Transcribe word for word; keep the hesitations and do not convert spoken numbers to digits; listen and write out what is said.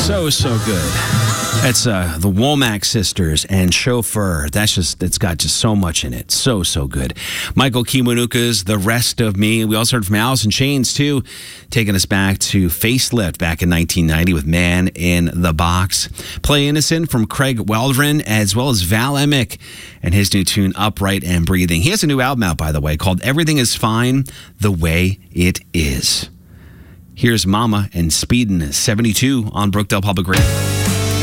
So, so good. That's uh, the Womack Sisters and Chauffeur. That's just, it's got just so much in it. So, so good. Michael Kiwanuka's The Rest of Me. We also heard from Alice in Chains, too, taking us back to Facelift back in nineteen ninety with Man in the Box. Play Innocent from Craig Waldron, as well as Val Emick and his new tune, Upright and Breathing. He has a new album out, by the way, called Everything is Fine the Way It Is. Here's Mama and Speedin' seventy-two on Brookdale Public Radio.